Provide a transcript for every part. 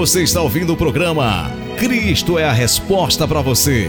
Você está ouvindo o programa Cristo é a Resposta para você.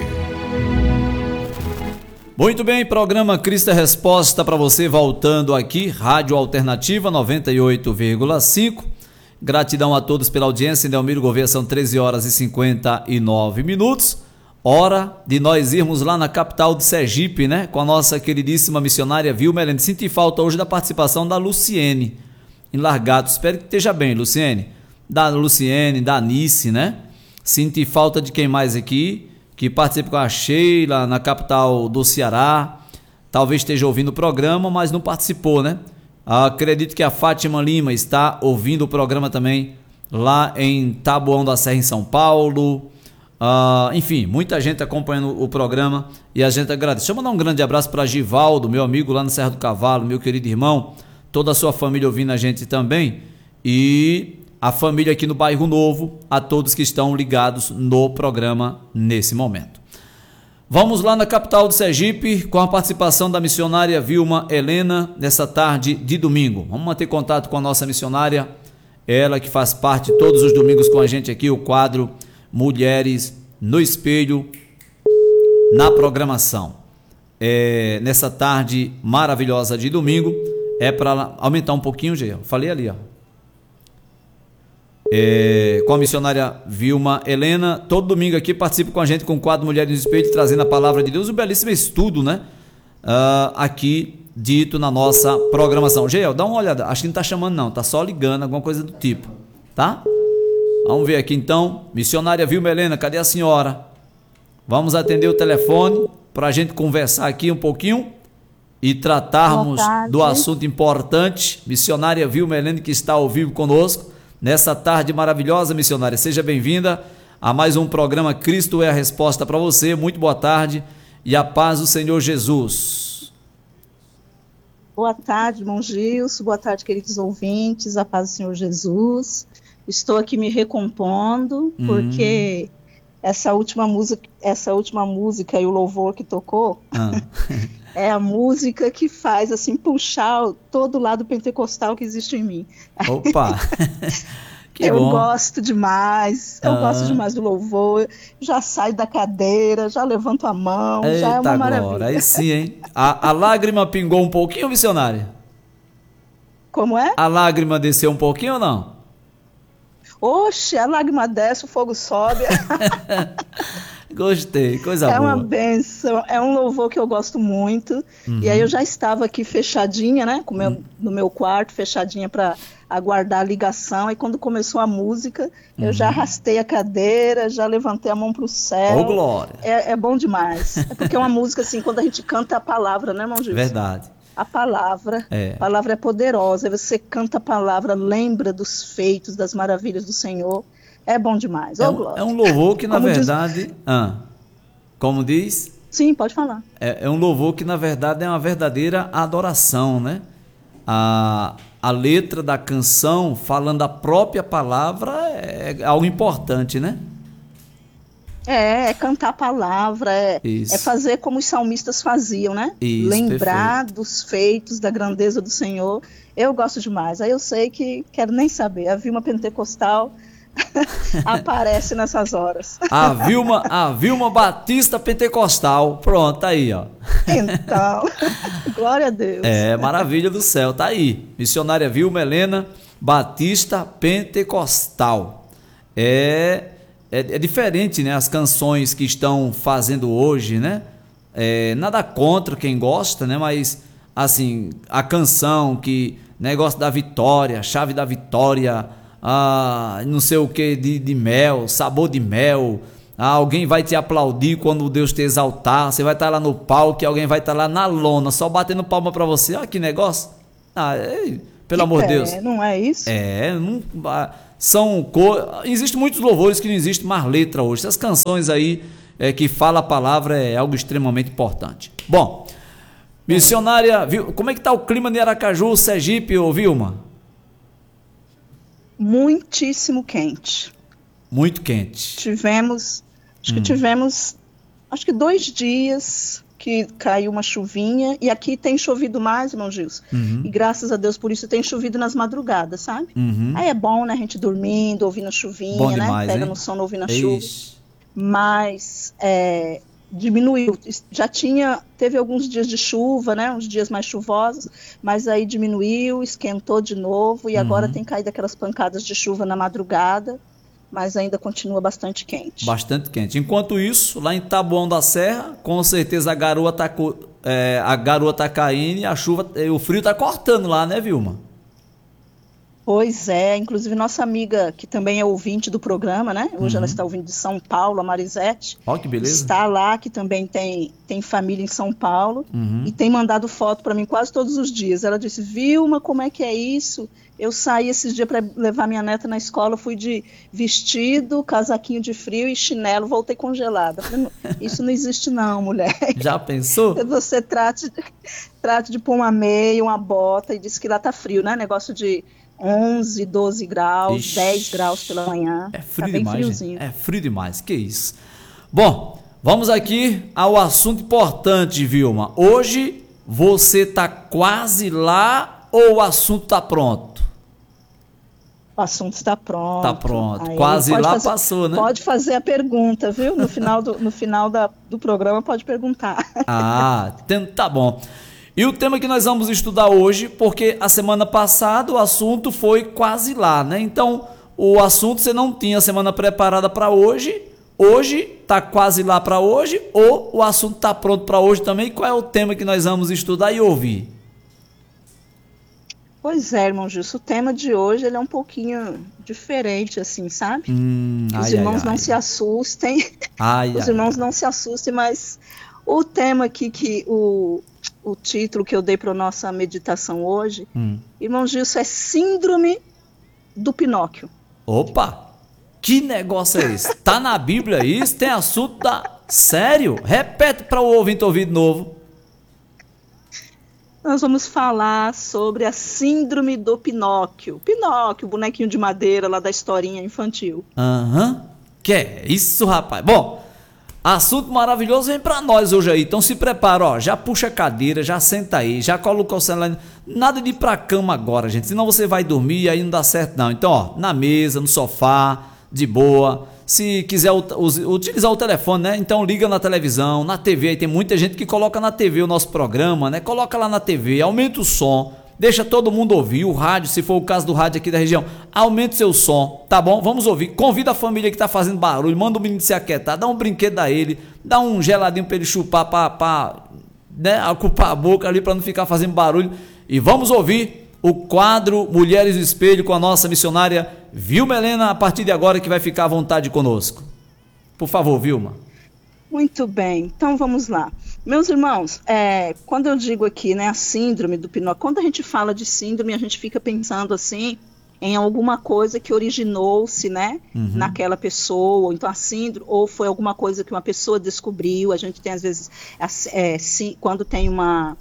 Muito bem, programa Cristo é a Resposta para você, voltando aqui, Rádio Alternativa 98,5. Gratidão a todos pela audiência. Delmiro Gouveia, são 13 horas e 59 minutos. Hora de nós irmos lá na capital de Sergipe, né? Com a nossa queridíssima missionária Vilma Helena. Senti falta hoje da participação da Luciene, em Largados. Espero que esteja bem, Luciene. Da Luciene, da Anice, né? Senti falta de quem mais aqui, que participa com a Sheila, na capital do Ceará. Talvez esteja ouvindo o programa, mas não participou, né? Acredito que a Fátima Lima está ouvindo o programa também, lá em Taboão da Serra, em São Paulo. Enfim, muita gente acompanhando o programa e a gente agradece. Deixa eu mandar um grande abraço para Givaldo, meu amigo lá na Serra do Cavalo, meu querido irmão, toda a sua família ouvindo a gente também, e a família aqui no Bairro Novo, a todos que estão ligados no programa nesse momento. Vamos lá na capital de Sergipe com a participação da missionária Vilma Helena nessa tarde de domingo. Vamos manter contato com a nossa missionária, ela que faz parte todos os domingos com a gente aqui, o quadro Mulheres no Espelho, na programação. Nessa tarde maravilhosa de domingo, é para aumentar um pouquinho, Gê, falei ali, ó. Com a missionária Vilma Helena, todo domingo aqui participa com a gente com o quadro Mulheres no Espelho, trazendo a palavra de Deus, um belíssimo estudo, né? Aqui dito na nossa programação. Gê, dá uma olhada, acho que não tá chamando não, tá só ligando, alguma coisa do tipo, tá? Vamos ver aqui então, missionária Vilma Helena, cadê a senhora? Vamos atender o telefone para a gente conversar aqui um pouquinho e tratarmos do assunto importante. Missionária Vilma Helena, que está ao vivo conosco nessa tarde maravilhosa. Missionária, seja bem-vinda a mais um programa Cristo é a Resposta para você. Muito boa tarde e a paz do Senhor Jesus. Boa tarde, irmão Gilson, boa tarde, queridos ouvintes, a paz do Senhor Jesus. Estou aqui me recompondo, porque essa última música e o louvor que tocou é a música que faz assim puxar todo o lado pentecostal que existe em mim. Opa! Que eu bom. gosto demais, eu gosto demais do louvor, já saio da cadeira, já levanto a mão, Eita, já é uma maravilha. Glória, aí sim, hein? A lágrima pingou um pouquinho, missionária? Como é? A lágrima desceu um pouquinho ou não? Oxe, a lágrima desce, o fogo sobe. Gostei, coisa boa. É uma bênção, é um louvor que eu gosto muito. E aí eu já estava aqui fechadinha, né, no meu quarto, fechadinha para aguardar a ligação. E quando começou a música, eu já arrastei a cadeira, já levantei a mão para o céu. Ô, glória! É bom demais. É porque é uma música assim, quando a gente canta a palavra, né, irmão Gilson? Verdade. A palavra é poderosa. Você canta a palavra, lembra dos feitos, das maravilhas do Senhor. É bom demais. É um louvor que, na verdade... como diz? Sim, pode falar. É um louvor que, na verdade, é uma verdadeira adoração, né? A letra da canção, falando a própria palavra, é algo importante, né? É cantar a palavra, é fazer como os salmistas faziam, né? Isso, lembrar perfeito. dos feitos, da grandeza do Senhor. Eu gosto demais. Aí eu sei que quero nem saber. A Vilma Pentecostal aparece nessas horas. A Vilma Batista Pentecostal. Pronto, tá aí, ó. Então, glória a Deus. Maravilha do céu, tá aí. Missionária Vilma Helena Batista Pentecostal. É diferente, né? As canções que estão fazendo hoje, né? Nada contra quem gosta, né? Mas, assim, a canção que... Negócio da vitória, chave da vitória, não sei o que de mel, sabor de mel. Alguém vai te aplaudir quando Deus te exaltar. Você vai estar lá no palco e alguém vai estar lá na lona, só batendo palma pra você. Olha que negócio. Pelo amor de Deus. Não é isso? Existem muitos louvores que não existe mais letra hoje. Essas canções aí que fala a palavra é algo extremamente importante. Bom, missionária, como é que está o clima de Aracaju, Sergipe, Vilma? Muitíssimo quente. Muito quente. Tivemos 2 dias que caiu uma chuvinha, e aqui tem chovido mais, irmão Gilson, e graças a Deus por isso tem chovido nas madrugadas, sabe? Aí é bom, né, a gente dormindo, ouvindo a chuvinha, Bom né, demais, pega hein? no sono ouvindo a chuva, Ixi. mas diminuiu, teve alguns dias de chuva, né, uns dias mais chuvosos, mas aí diminuiu, esquentou de novo, e agora tem caído aquelas pancadas de chuva na madrugada, mas ainda continua bastante quente. Bastante quente. Enquanto isso, lá em Taboão da Serra, com certeza a garoa tá caindo e o frio tá cortando lá, né, Vilma? Pois é, inclusive nossa amiga, que também é ouvinte do programa, né? Hoje ela está ouvindo de São Paulo, a Marisete. Ó, que beleza. Está lá, que também tem família em São Paulo, e tem mandado foto para mim quase todos os dias. Ela disse, Vilma, como é que é isso? Eu saí esses dias para levar minha neta na escola, fui de vestido, casaquinho de frio e chinelo, voltei congelada. Falei, isso não existe não, mulher. Já pensou? Você trate de pôr uma meia, uma bota, e disse que lá tá frio, né? Negócio de 11, 12 graus, Ixi, 10 graus pela manhã. É frio tá bem demais, friozinho. gente. É frio demais, que isso. Bom, vamos aqui ao assunto importante, Vilma. Hoje você tá quase lá ou o assunto tá pronto? O assunto está pronto. Tá pronto. Aí, Quase lá passou, né? Pode fazer a pergunta, viu? No final do programa pode perguntar. Tá bom. E o tema que nós vamos estudar hoje, porque a semana passada o assunto foi quase lá, né? Então, o assunto você não tinha a semana preparada para hoje tá quase lá para hoje, ou o assunto tá pronto para hoje também. Qual é o tema que nós vamos estudar e ouvir? Pois é, irmão Gilson, o tema de hoje ele é um pouquinho diferente, assim, sabe? Os irmãos não se assustem. Os irmãos não se assustem, mas o tema aqui, o título que eu dei para a nossa meditação hoje, irmão Gilson, é Síndrome do Pinóquio. Opa! Que negócio é esse? Tá na Bíblia isso? Tem assunto da... Sério? Repete para o ouvinte ouvir de novo. Nós vamos falar sobre a síndrome do Pinóquio. Pinóquio, bonequinho de madeira lá da historinha infantil. Que é isso, rapaz? Bom, assunto maravilhoso vem pra nós hoje aí. Então se prepara, ó. Já puxa a cadeira, já senta aí, já coloca o celular. Nada de ir pra cama agora, gente. Senão você vai dormir e aí não dá certo, não. Então, ó, na mesa, no sofá, de boa. Se quiser utilizar o telefone, né? Então liga na televisão, na TV. Aí tem muita gente que coloca na TV o nosso programa, né? Coloca lá na TV, aumenta o som, deixa todo mundo ouvir. O rádio, se for o caso do rádio aqui da região, aumenta o seu som, tá bom? Vamos ouvir. Convida a família que tá fazendo barulho, manda o menino se aquietar, dá um brinquedo a ele, dá um geladinho pra ele chupar, né? Ocupar a boca ali pra não ficar fazendo barulho. E vamos ouvir o quadro Mulheres do Espelho com a nossa missionária Vilma Helena, a partir de agora, que vai ficar à vontade conosco. Por favor, Vilma. Muito bem, então vamos lá. Meus irmãos, quando eu digo aqui, né, a síndrome do Pinóquio, quando a gente fala de síndrome, a gente fica pensando assim, em alguma coisa que originou-se, né, naquela pessoa, ou então a síndrome, ou foi alguma coisa que uma pessoa descobriu. A gente tem, às vezes, quando tem uma...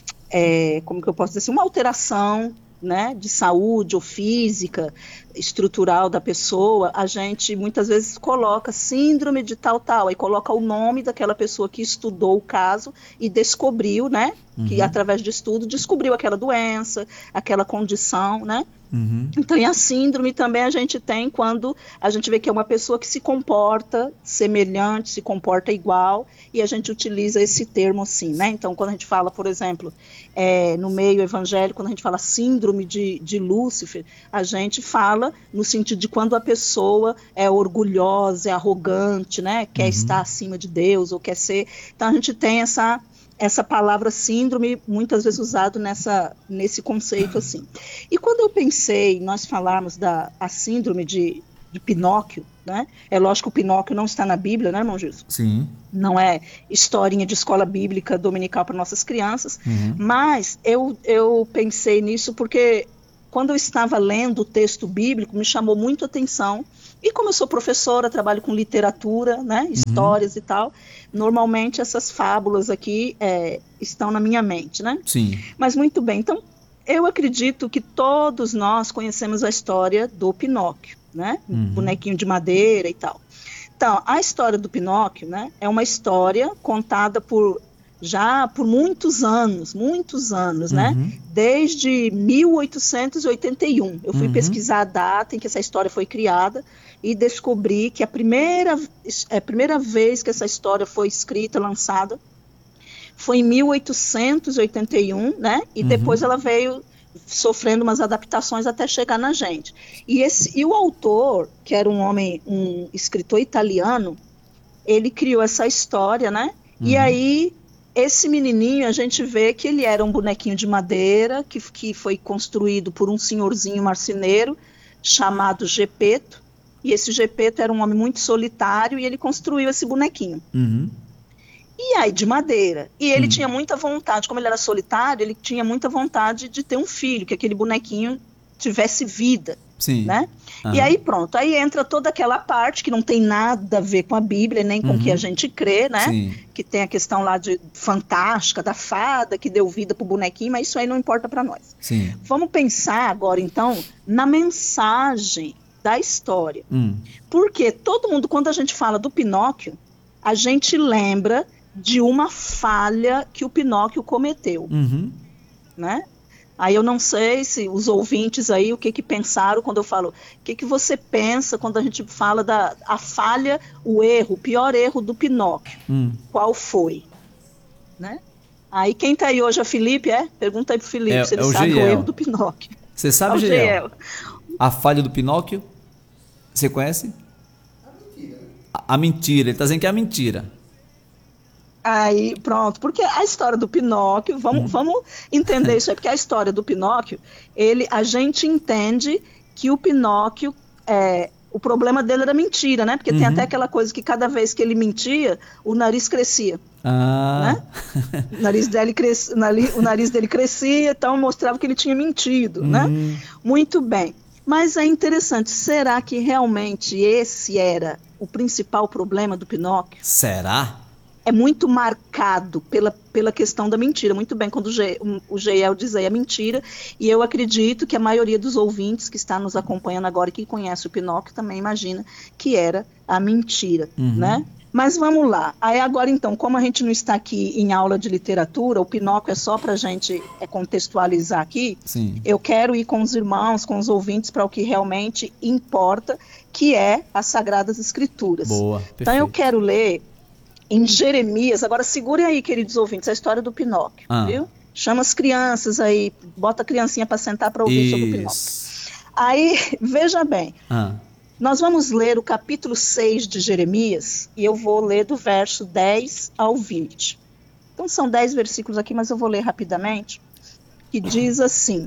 como que eu posso dizer assim, uma alteração, né, de saúde ou física, estrutural da pessoa, a gente muitas vezes coloca síndrome de tal, aí coloca o nome daquela pessoa que estudou o caso e descobriu, né, que através de estudo descobriu aquela doença, aquela condição, né. Então, e a síndrome também a gente tem quando a gente vê que é uma pessoa que se comporta semelhante, se comporta igual, e a gente utiliza esse termo assim, né? Então, quando a gente fala, por exemplo, no meio evangélico, quando a gente fala síndrome de Lúcifer, a gente fala no sentido de quando a pessoa é orgulhosa, é arrogante, né? Quer estar acima de Deus, ou quer ser... Então, a gente tem essa palavra síndrome muitas vezes usado nesse conceito assim. E quando eu pensei, nós falarmos a síndrome de Pinóquio, né? É lógico que o Pinóquio não está na Bíblia, né, irmão Gilson? Sim. Não é historinha de escola bíblica dominical para nossas crianças, mas eu pensei nisso porque quando eu estava lendo o texto bíblico, me chamou muito a atenção. E como eu sou professora, trabalho com literatura, né, histórias e tal, normalmente essas fábulas aqui estão na minha mente, né? Sim. Mas muito bem, então eu acredito que todos nós conhecemos a história do Pinóquio, né? Bonequinho de madeira e tal. Então, a história do Pinóquio, né, é uma história contada por já por muitos anos, né? Desde 1881. Eu fui pesquisar a data em que essa história foi criada e descobri que a primeira vez que essa história foi escrita, lançada, foi em 1881, né? E depois ela veio sofrendo umas adaptações até chegar na gente. E o autor, que era um escritor italiano, ele criou essa história, né? E aí, esse menininho, a gente vê que ele era um bonequinho de madeira, que foi construído por um senhorzinho marceneiro, chamado Gepeto, e esse Gepeto era um homem muito solitário, e ele construiu esse bonequinho. E aí, de madeira. E ele tinha muita vontade, como ele era solitário, ele tinha muita vontade de ter um filho, que aquele bonequinho tivesse vida. Sim. Né? E aí pronto, aí entra toda aquela parte que não tem nada a ver com a Bíblia, nem com o que a gente crê, né? Sim. Que tem a questão lá de fantástica, da fada que deu vida pro bonequinho, mas isso aí não importa para nós. Sim. Vamos pensar agora, então, na mensagem da história. Porque todo mundo, quando a gente fala do Pinóquio, a gente lembra de uma falha que o Pinóquio cometeu, né? Aí eu não sei se os ouvintes aí, o que pensaram quando eu falo, o que você pensa quando a gente fala a falha, o erro, o pior erro do Pinóquio, qual foi, né? Aí quem tá aí hoje é Felipe, Pergunta aí pro Felipe se ele sabe o erro do Pinóquio. Você sabe, Geiel, a falha do Pinóquio? Você conhece? A mentira, ele tá dizendo que é a mentira. Aí, pronto, porque a história do Pinóquio, vamos entender isso aí, porque a história do Pinóquio, a gente entende que o Pinóquio, o problema dele era mentira, né? Porque tem até aquela coisa que cada vez que ele mentia, o nariz crescia. Né? O nariz dele crescia, então mostrava que ele tinha mentido, né? Muito bem. Mas é interessante, será que realmente esse era o principal problema do Pinóquio? Será? É muito marcado pela questão da mentira. Muito bem, quando o Geiel diz aí a mentira, e eu acredito que a maioria dos ouvintes que está nos acompanhando agora e que conhece o Pinóquio também imagina que era a mentira, né? Mas vamos lá. Aí agora então, como a gente não está aqui em aula de literatura, o Pinóquio é só para a gente contextualizar aqui. Sim. Eu quero ir com os irmãos, com os ouvintes, para o que realmente importa, que é as Sagradas Escrituras. Boa, perfeito. Então eu quero ler em Jeremias, agora segurem aí, queridos ouvintes, a história do Pinóquio, viu? Chama as crianças aí, bota a criancinha para sentar para ouvir sobre o Pinóquio. Aí, veja bem, nós vamos ler o capítulo 6 de Jeremias, e eu vou ler do verso 10 ao 20. Então são 10 versículos aqui, mas eu vou ler rapidamente, que diz assim: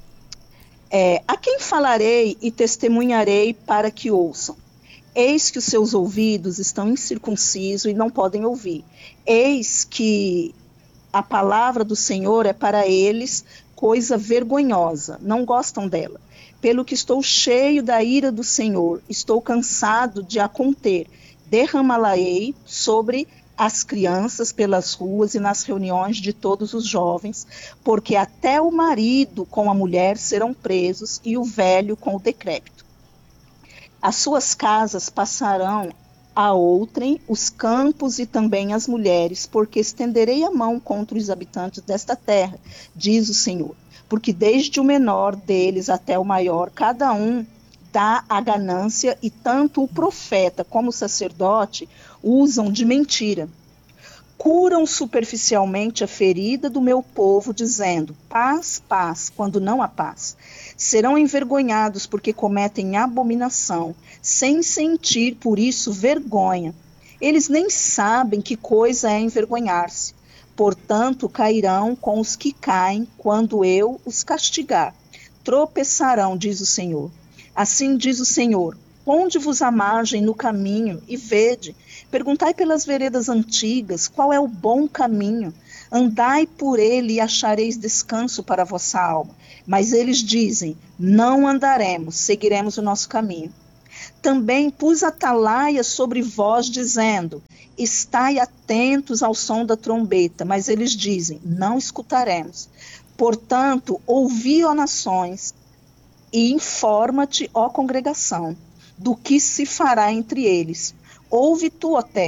a quem falarei e testemunharei para que ouçam? Eis que os seus ouvidos estão incircuncisos e não podem ouvir. Eis que a palavra do Senhor é para eles coisa vergonhosa, não gostam dela. Pelo que estou cheio da ira do Senhor, estou cansado de a conter. Derramá-la-ei sobre as crianças pelas ruas e nas reuniões de todos os jovens, porque até o marido com a mulher serão presos e o velho com o decrépito. As suas casas passarão a outrem, os campos e também as mulheres, porque estenderei a mão contra os habitantes desta terra, diz o Senhor. Porque desde o menor deles até o maior, cada um dá a ganância, e tanto o profeta como o sacerdote usam de mentira. Curam superficialmente a ferida do meu povo, dizendo: paz, paz, quando não há paz. Serão envergonhados porque cometem abominação, sem sentir por isso vergonha. Eles nem sabem que coisa é envergonhar-se. Portanto, cairão com os que caem quando eu os castigar. Tropeçarão, diz o Senhor. Assim diz o Senhor: ponde-vos à margem no caminho e vede. Perguntai pelas veredas antigas, qual é o bom caminho? Andai por ele e achareis descanso para a vossa alma. Mas eles dizem: não andaremos, seguiremos o nosso caminho. Também pus atalaia sobre vós, dizendo: estai atentos ao som da trombeta. Mas eles dizem: não escutaremos. Portanto, ouvi, ó nações, e informa-te, ó congregação, do que se fará entre eles. Ouve tu, ó terra,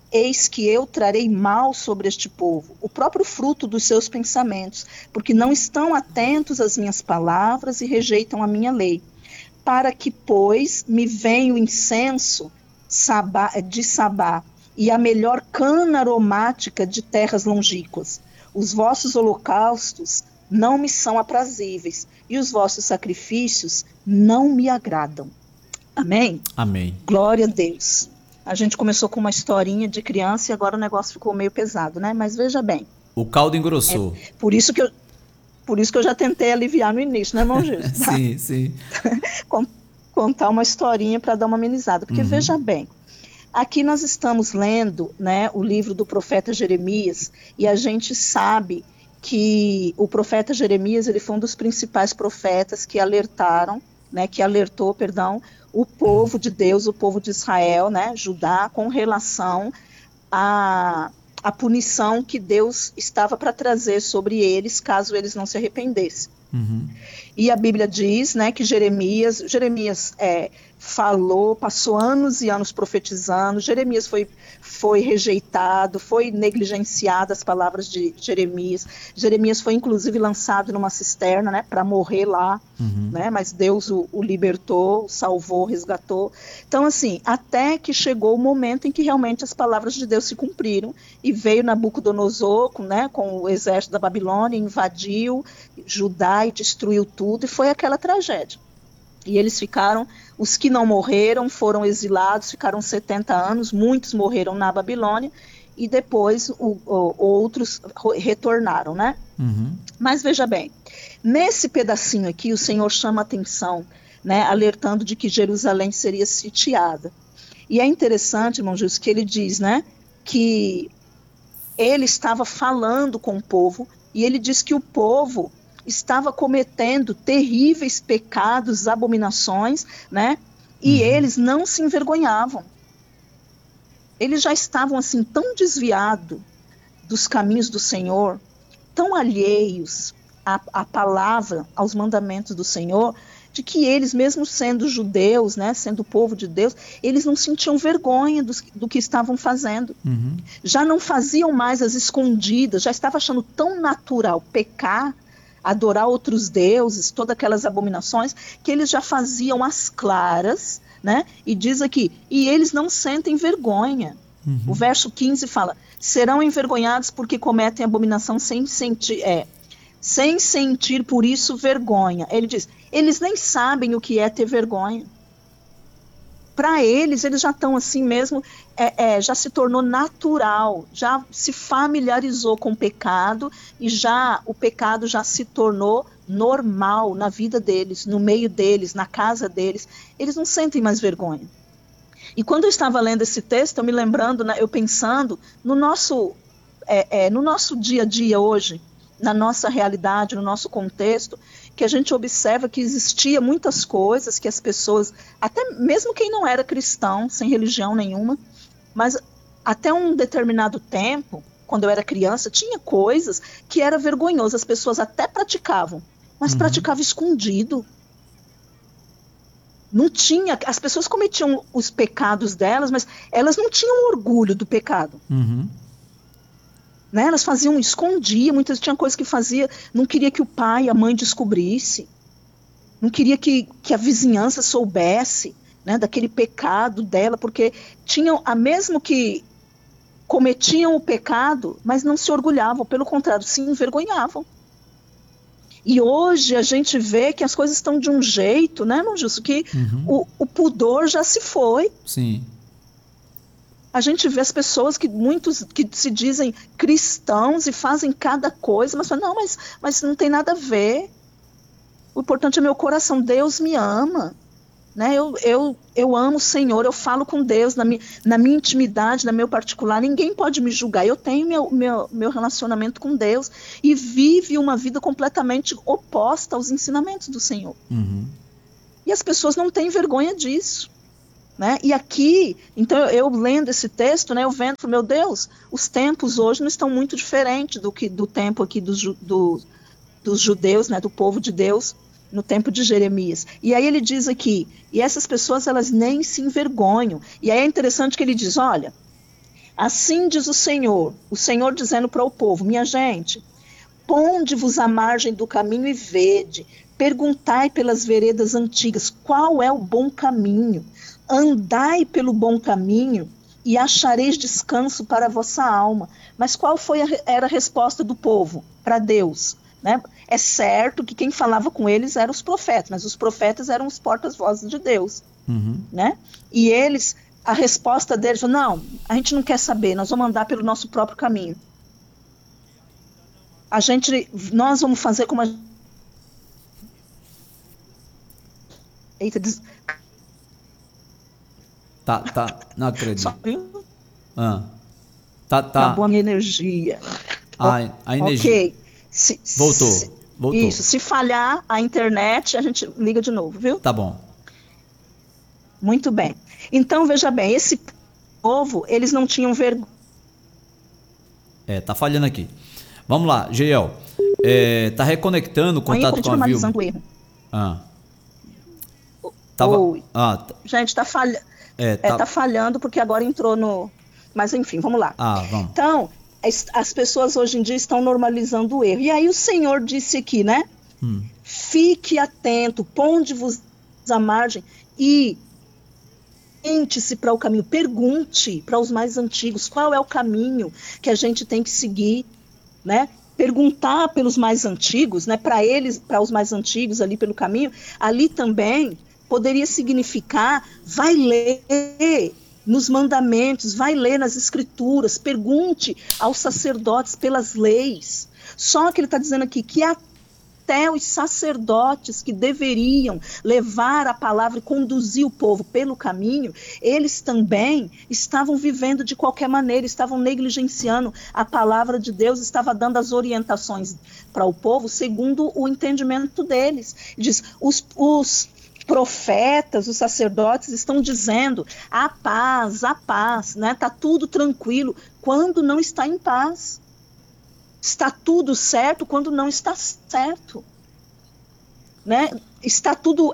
Eis que eu trarei mal sobre este povo, o próprio fruto dos seus pensamentos, porque não estão atentos às minhas palavras e rejeitam a minha lei. Para que, pois, me venha o incenso de Sabá e a melhor cana aromática de terras longínquas. Os vossos holocaustos não me são aprazíveis, e os vossos sacrifícios não me agradam. Amém? Amém. Glória a Deus. A gente começou com uma historinha de criança e agora o negócio ficou meio pesado, né? Mas veja bem. O caldo engrossou. Por isso que eu já tentei aliviar no início, né, irmão Gilson? Sim, sim. Contar uma historinha para dar uma amenizada. Porque veja bem, aqui nós estamos lendo, né, o livro do profeta Jeremias, e a gente sabe que o profeta Jeremias, ele foi um dos principais profetas que alertou, o povo de Deus, o povo de Israel, né, Judá, com relação à punição que Deus estava para trazer sobre eles, caso eles não se arrependessem. E a Bíblia diz, né, que Jeremias falou, passou anos e anos profetizando. Jeremias foi rejeitado, foi negligenciado as palavras de Jeremias. Jeremias foi inclusive lançado numa cisterna, né, para morrer lá, né, mas Deus o libertou, o salvou, resgatou. Então, assim, até que chegou o momento em que realmente as palavras de Deus se cumpriram e veio Nabucodonosor, né, com o exército da Babilônia, invadiu Judá e destruiu tudo, e foi aquela tragédia. E eles ficaram, os que não morreram foram exilados, ficaram 70 anos, muitos morreram na Babilônia, e depois outros retornaram, né? Mas veja bem, nesse pedacinho aqui o Senhor chama atenção, né, alertando de que Jerusalém seria sitiada. E é interessante, irmão Gilson, que ele diz, né, que ele estava falando com o povo, e ele diz que o povo estava cometendo terríveis pecados, abominações, né? E eles não se envergonhavam. Eles já estavam assim tão desviados dos caminhos do Senhor, tão alheios à palavra, aos mandamentos do Senhor, de que eles, mesmo sendo judeus, né, sendo o povo de Deus, eles não sentiam vergonha do que estavam fazendo. Já não faziam mais as escondidas, já estavam achando tão natural pecar, adorar outros deuses, todas aquelas abominações, que eles já faziam às claras, né? E diz aqui, e eles não sentem vergonha. O verso 15 fala, serão envergonhados porque cometem abominação sem sentir por isso vergonha. Ele diz, eles nem sabem o que é ter vergonha. Para eles já estão assim mesmo, já se tornou natural, já se familiarizou com o pecado e o pecado já se tornou normal na vida deles, no meio deles, na casa deles. Eles não sentem mais vergonha. E quando eu estava lendo esse texto, eu me lembrando, né, eu pensando no nosso dia a dia hoje, na nossa realidade, no nosso contexto, que a gente observa que existia muitas coisas que as pessoas, até mesmo quem não era cristão, sem religião nenhuma, mas até um determinado tempo, quando eu era criança, tinha coisas que era vergonhoso, as pessoas até praticavam, mas praticavam escondido. Não tinha, as pessoas cometiam os pecados delas, mas elas não tinham orgulho do pecado. Né? Elas faziam, escondiam, muitas tinham coisas que fazia, não queria que o pai, a mãe descobrisse, não queria que a vizinhança soubesse, né, daquele pecado dela, porque tinham, mesmo que cometiam o pecado, mas não se orgulhavam, pelo contrário, se envergonhavam. E hoje a gente vê que as coisas estão de um jeito, né, irmão Gilson, que o pudor já se foi. Sim. A gente vê as pessoas muitos que se dizem cristãos e fazem cada coisa, mas falam, não, mas não tem nada a ver. O importante é meu coração, Deus me ama. Né? Eu amo o Senhor, eu falo com Deus na minha intimidade, no meu particular, ninguém pode me julgar. Eu tenho meu relacionamento com Deus e vive uma vida completamente oposta aos ensinamentos do Senhor. E as pessoas não têm vergonha disso. Né? E aqui, então eu lendo esse texto, né, eu vendo, meu Deus, os tempos hoje não estão muito diferentes do tempo aqui dos judeus, né, do povo de Deus, no tempo de Jeremias. E aí ele diz aqui, e essas pessoas elas nem se envergonham. E aí é interessante que ele diz, olha, Assim diz o Senhor dizendo para o povo: minha gente, ponde-vos à margem do caminho e vede, perguntai pelas veredas antigas, qual é o bom caminho? Andai pelo bom caminho e achareis descanso para a vossa alma. Mas qual era a resposta do povo para Deus? Né? É certo que quem falava com eles eram os profetas, mas os profetas eram os portas-vozes de Deus. Né? E a resposta deles foi: não, a gente não quer saber, nós vamos andar pelo nosso próprio caminho. Nós vamos fazer como a... Eita, Tá, não acredito. Acabou a minha energia. A energia. Ok. Voltou. Isso, se falhar a internet, a gente liga de novo, viu? Tá bom. Muito bem. Então, veja bem, esse povo, eles não tinham vergonha. Tá falhando aqui. Vamos lá, Geiel. Tá reconectando o contato com a Vilma. O erro. Gente, tá falhando. Tá falhando porque agora entrou no... Mas enfim, vamos lá. Vamos. Então, as pessoas hoje em dia estão normalizando o erro. E aí o Senhor disse aqui, né? Fique atento, ponde-vos à margem e oriente-se para o caminho. Pergunte para os mais antigos qual é o caminho que a gente tem que seguir, né? Perguntar pelos mais antigos, né? Para os mais antigos ali pelo caminho, ali também poderia significar: vai ler nos mandamentos, vai ler nas escrituras, pergunte aos sacerdotes pelas leis. Só que ele está dizendo aqui que até os sacerdotes que deveriam levar a palavra e conduzir o povo pelo caminho, eles também estavam vivendo de qualquer maneira, estavam negligenciando a palavra de Deus, estavam dando as orientações para o povo segundo o entendimento deles. Diz, os profetas, os sacerdotes estão dizendo a paz, né? Tá tudo tranquilo, quando não está em paz. Está tudo certo quando não está certo, né? Está tudo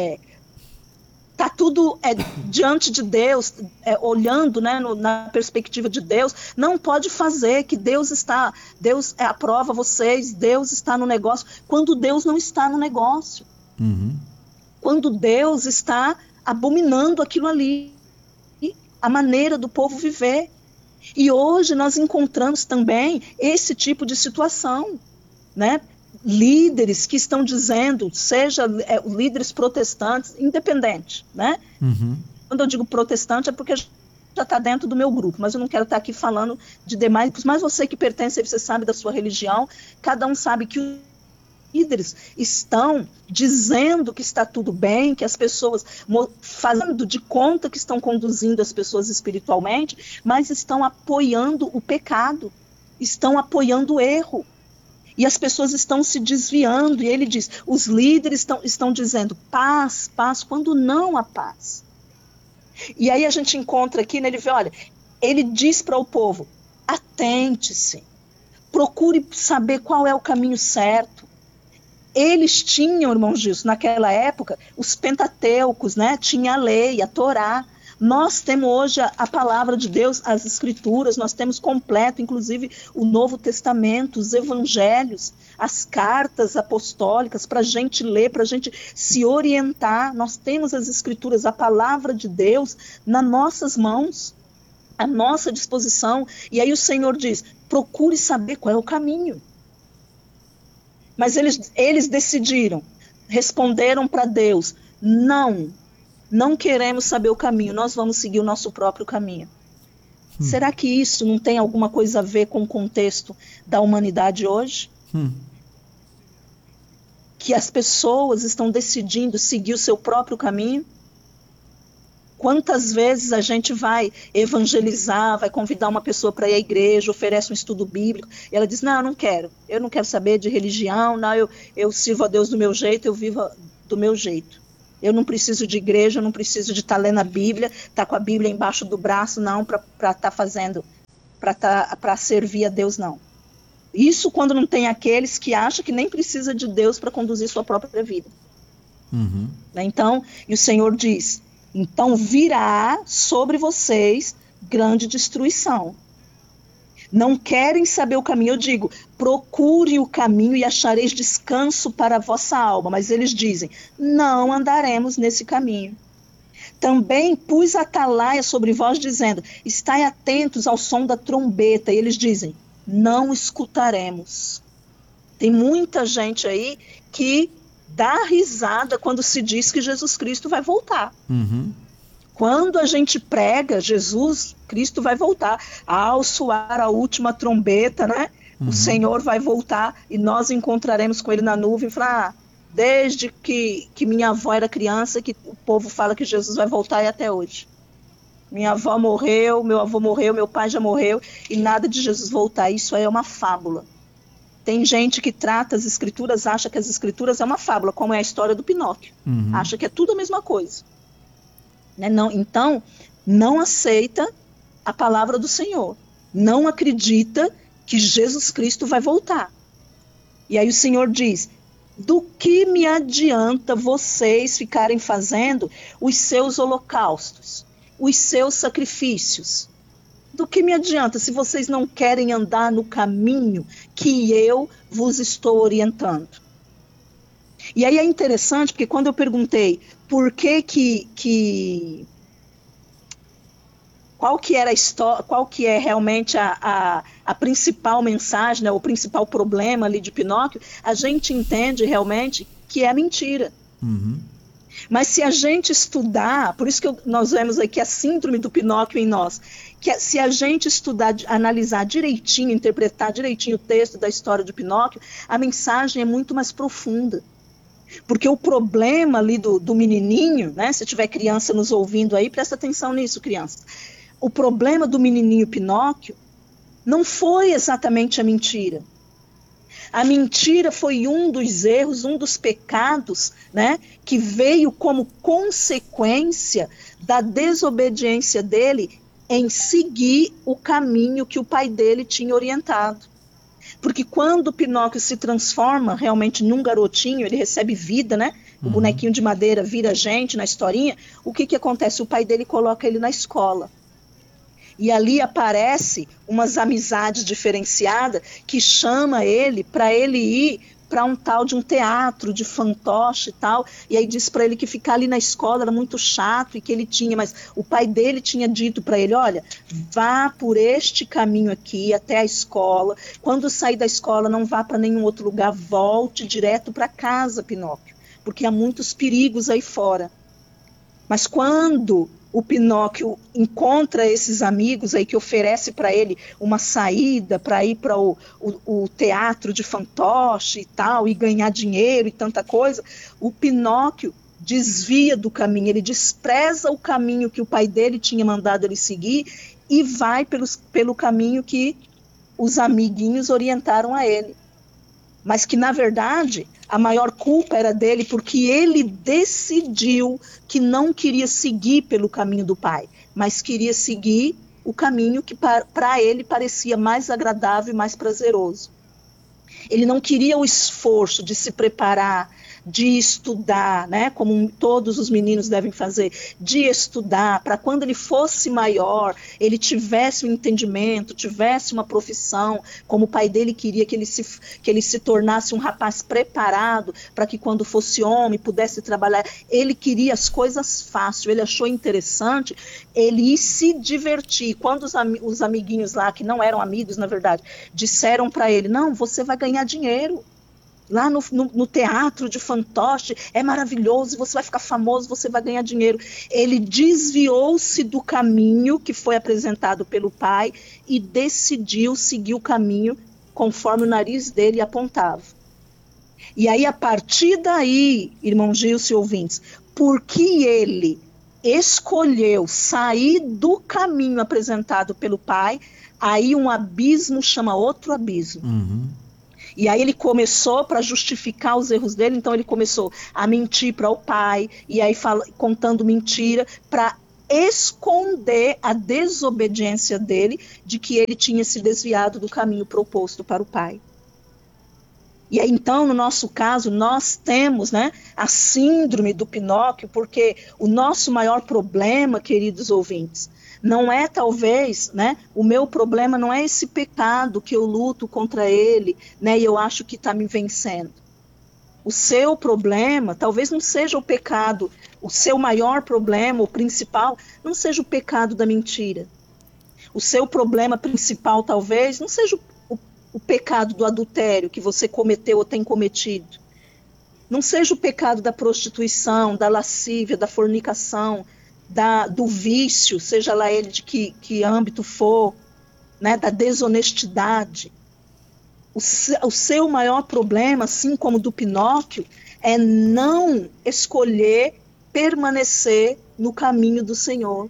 diante de Deus, olhando, né, na perspectiva de Deus. Não pode fazer que Deus aprova vocês, Deus está no negócio, quando Deus não está no negócio. Quando Deus está abominando aquilo ali, a maneira do povo viver. E hoje nós encontramos também esse tipo de situação, né? Líderes que estão dizendo, seja líderes protestantes, independente, né? Quando eu digo protestante é porque já está dentro do meu grupo, mas eu não quero estar aqui falando de demais, mas você que pertence, você sabe da sua religião, cada um sabe que os líderes estão dizendo que está tudo bem, que as pessoas fazendo de conta que estão conduzindo as pessoas espiritualmente, mas estão apoiando o pecado, estão apoiando o erro. E as pessoas estão se desviando, e ele diz, os líderes estão dizendo paz, quando não há paz. E aí a gente encontra aqui, né, ele vê, olha, ele diz para o povo, atente-se, procure saber qual é o caminho certo. Eles tinham, irmão Gilson, naquela época, os Pentateucos, né? Tinha a lei, a Torá. Nós temos hoje a palavra de Deus, as escrituras, nós temos completo, inclusive o Novo Testamento, os evangelhos, as cartas apostólicas, para a gente ler, para a gente se orientar. Nós temos as escrituras, a palavra de Deus nas nossas mãos, à nossa disposição. E aí o Senhor diz, procure saber qual é o caminho. Mas eles decidiram, responderam para Deus, não queremos saber o caminho, nós vamos seguir o nosso próprio caminho. Será que isso não tem alguma coisa a ver com o contexto da humanidade hoje? Que as pessoas estão decidindo seguir o seu próprio caminho? Quantas vezes a gente vai evangelizar, vai convidar uma pessoa para ir à igreja, oferece um estudo bíblico, e ela diz, não, eu não quero saber de religião, não, eu sirvo a Deus do meu jeito, eu vivo do meu jeito. Eu não preciso de igreja, eu não preciso de estar lendo a Bíblia, estar com a Bíblia embaixo do braço, não, para estar fazendo, para servir a Deus, não. Isso quando não tem aqueles que acham que nem precisa de Deus para conduzir sua própria vida. Então, e o Senhor diz, então virá sobre vocês grande destruição. Não querem saber o caminho. Eu digo, procure o caminho e achareis descanso para a vossa alma. Mas eles dizem, não andaremos nesse caminho. Também pus atalaia sobre vós, dizendo, estai atentos ao som da trombeta. E eles dizem, não escutaremos. Tem muita gente aí que dá risada quando se diz que Jesus Cristo vai voltar. Uhum. Quando a gente prega Jesus, Cristo vai voltar. Ao soar a última trombeta, né? O Senhor vai voltar e nós encontraremos com ele na nuvem. Falar, desde que minha avó era criança, que o povo fala que Jesus vai voltar e até hoje. Minha avó morreu, meu avô morreu, meu pai já morreu e nada de Jesus voltar. Isso aí é uma fábula. Tem gente que trata as escrituras, acha que as escrituras é uma fábula, como é a história do Pinóquio. Acha que é tudo a mesma coisa. Né? Não, então, não aceita a palavra do Senhor. Não acredita que Jesus Cristo vai voltar. E aí o Senhor diz, do que me adianta vocês ficarem fazendo os seus holocaustos, os seus sacrifícios? Do que me adianta se vocês não querem andar no caminho que eu vos estou orientando? E aí é interessante, porque quando eu perguntei por qual que era a história, qual que é realmente a principal mensagem, né, o principal problema ali de Pinóquio, a gente entende realmente que é mentira. Mas se a gente estudar, por isso que nós vemos aqui a síndrome do Pinóquio em nós, que se a gente estudar, analisar direitinho, interpretar direitinho o texto da história de Pinóquio, a mensagem é muito mais profunda. Porque o problema ali do menininho, né, se tiver criança nos ouvindo aí, presta atenção nisso, crianças. O problema do menininho Pinóquio não foi exatamente a mentira. A mentira foi um dos erros, um dos pecados, né, que veio como consequência da desobediência dele em seguir o caminho que o pai dele tinha orientado. Porque quando o Pinóquio se transforma realmente num garotinho, ele recebe vida, né? O bonequinho de madeira vira gente na historinha. O que acontece? O pai dele coloca ele na escola. E ali aparece umas amizades diferenciadas que chama ele para ele ir para um tal de um teatro de fantoche e tal, e aí diz para ele que ficar ali na escola era muito chato e que ele tinha, mas o pai dele tinha dito para ele, olha, vá por este caminho aqui até a escola, quando sair da escola não vá para nenhum outro lugar, volte direto para casa, Pinóquio, porque há muitos perigos aí fora. Mas quando o Pinóquio encontra esses amigos aí que oferece para ele uma saída para ir para o teatro de fantoche e tal, e ganhar dinheiro e tanta coisa, o Pinóquio desvia do caminho, ele despreza o caminho que o pai dele tinha mandado ele seguir e vai pelo caminho que os amiguinhos orientaram a ele. Mas que, na verdade, a maior culpa era dele porque ele decidiu que não queria seguir pelo caminho do pai, mas queria seguir o caminho que para ele parecia mais agradável e mais prazeroso. Ele não queria o esforço de se preparar, de estudar, né, como todos os meninos devem fazer, de estudar, para quando ele fosse maior, ele tivesse um entendimento, tivesse uma profissão, como o pai dele queria que ele se tornasse um rapaz preparado, para que quando fosse homem pudesse trabalhar. Ele queria as coisas fáceis, ele achou interessante ele ir se divertir. Quando os amiguinhos lá, que não eram amigos na verdade, disseram para ele, não, você vai ganhar dinheiro, lá no teatro de fantoche, é maravilhoso, você vai ficar famoso, você vai ganhar dinheiro. Ele desviou-se do caminho que foi apresentado pelo pai e decidiu seguir o caminho conforme o nariz dele apontava. E aí, a partir daí, irmão Gilson e ouvintes, porque ele escolheu sair do caminho apresentado pelo pai, aí um abismo chama outro abismo. E aí ele começou, para justificar os erros dele, então ele começou a mentir para o pai, e aí contando mentira, para esconder a desobediência dele, de que ele tinha se desviado do caminho proposto para o pai. E aí, então, no nosso caso, nós temos, né, a síndrome do Pinóquio, porque o nosso maior problema, queridos ouvintes, Não é talvez, né? O meu problema não é esse pecado que eu luto contra ele, né? E eu acho que está me vencendo. O seu problema talvez não seja o pecado, o seu maior problema, o principal, não seja o pecado da mentira. O seu problema principal talvez não seja o pecado do adultério que você cometeu ou tem cometido. Não seja o pecado da prostituição, da lascívia, da fornicação, do vício, seja lá ele de que âmbito for, né, da desonestidade. O seu maior problema, assim como o do Pinóquio, é não escolher permanecer no caminho do Senhor.